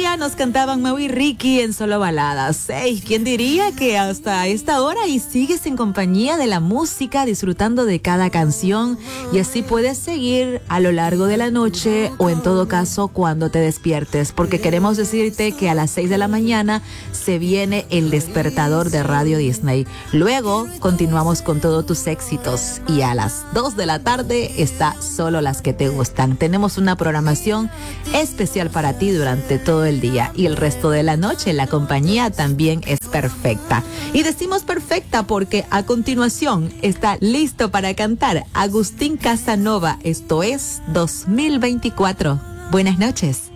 día nos cantaban Mau y Ricky en Solo Baladas. Hey, ¿quién diría que hasta esta hora y sigues en compañía de la música, disfrutando de cada canción, y así puedes seguir a lo largo de la noche o en todo caso cuando te despiertes, porque queremos decirte que a las 6 de la mañana se viene el despertador de Radio Disney. Luego continuamos con todos tus éxitos y a las 2 de la tarde está Solo las que te gustan. Tenemos una programación especial para ti durante todo el día y el resto de la noche la compañía también es perfecta. Y decimos perfecta porque a continuación está listo para cantar Agustín Casanova. Esto es 2024. Buenas noches.